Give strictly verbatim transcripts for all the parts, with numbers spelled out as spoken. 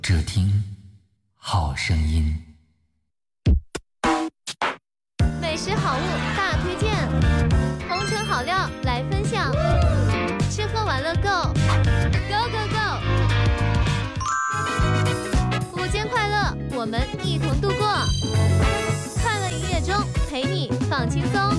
只听好声音。 美食好物大推荐，红尘好料来分享，吃喝玩乐 Go Go Go Go， 午间快乐，我们一同度过，快乐营业中陪你放轻松。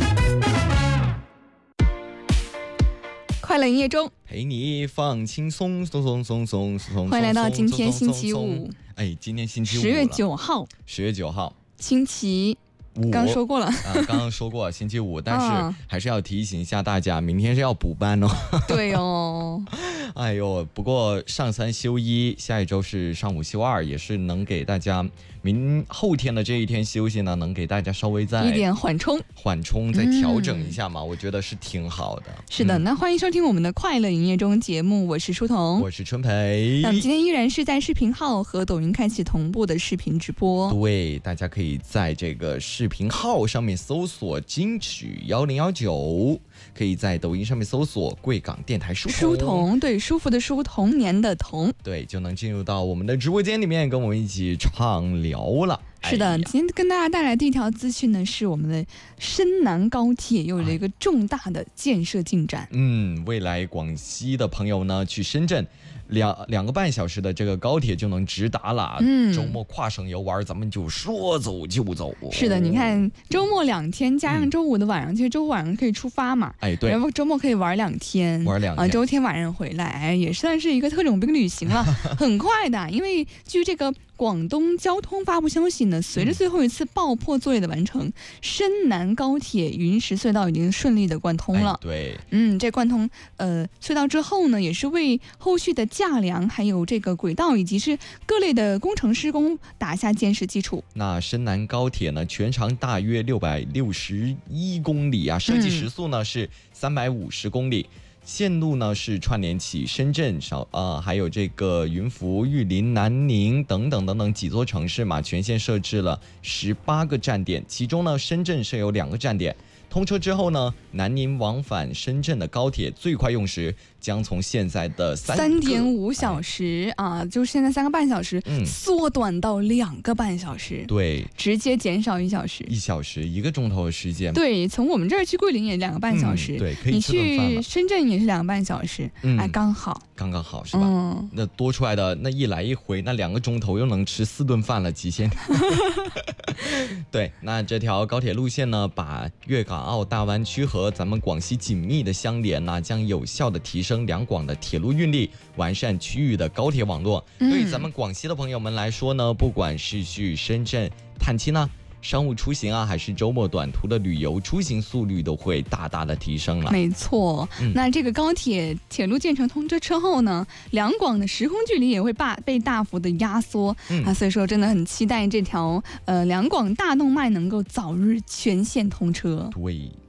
快乐营业中， 陪你放轻松，松松松松松。 欢迎来到今天星期五。 哎，今天星期五， 十月九号， 十月九号， 星期五，刚说过了啊，刚刚说过星期五，但是还是要提醒一下大家，明天是要补班哦。 对哦。 哎呦，不过上三休一，下一周是上五休二，也是能给大家明后天的这一天休息呢，能给大家稍微再一点缓冲， 缓冲再调整一下嘛，嗯、我觉得是挺好的。 是的，嗯、那欢迎收听我们的快乐营业中节目，我是舒彤， 我是春培。 那么今天依然是在视频号和抖音开启同步的视频直播。 对，大家可以在这个视频号上面搜索金曲幺零幺九，可以在抖音上面搜索贵港电台舒彤。 舒彤，对，舒服的舒，童年的童， 对，就能进入到我们的直播间里面，跟我们一起畅聊了。 是的，今天跟大家带来第一条资讯呢，是我们的深南高铁又有了一个重大的建设进展。 嗯，未来广西的朋友呢，去深圳两两个半小时的这个高铁就能直达了。嗯，周末跨省游玩，咱们就说走就走。 是的，你看周末两天加上周五的晚上，嗯、其实周五晚上可以出发嘛。 哎，对， 然后周末可以玩两天， 玩两天啊， 周天晚上回来，哎，也算是一个特种兵旅行了，很快的。因为据这个广东交通发布消息呢，随着最后一次爆破作业的完成，嗯、深南高铁云石隧道已经顺利的贯通了。 哎、对， 嗯，这贯通呃隧道之后呢，也是为后续的架梁、还有这个轨道以及是各类的工程施工打下坚实基础。 那深南高铁呢，全长大约六百六十一公里啊，设计时速呢、嗯、是三百五十公里。线路呢是串联起深圳、少呃还有这个云浮、玉林、南宁等等等等几座城市嘛，全线设置了十八个站点，其中呢深圳设有两个站点。通车之后呢，南宁往返深圳的高铁最快用时将从现在的三点五小时、哎、啊，就是现在三个半小时，嗯，缩短到两个半小时， 对， 直接减少一小时， 一小时一个钟头的时间。 对，从我们这儿去桂林也两个半小时， 嗯、对，可以你吃顿饭了。 去深圳也是两个半小时，嗯，哎，刚好， 刚刚好是吧？ 嗯， 那多出来的那一来一回，那两个钟头又能吃四顿饭了，极限。对，那这条高铁路线呢，把粤港澳大湾区和咱们广西紧密的相连呢，将有效的提升两广的铁路运力，完善区域的高铁网络。嗯、对于咱们广西的朋友们来说呢，不管是去深圳探亲呢，商务出行啊，还是周末短途的旅游，出行速率都会大大的提升了。 没错，嗯、那这个高铁铁路建成通车之后呢，两广的时空距离也会大被大幅的压缩、嗯、啊，所以说真的很期待这条呃两广大动脉能够早日全线通车。 对。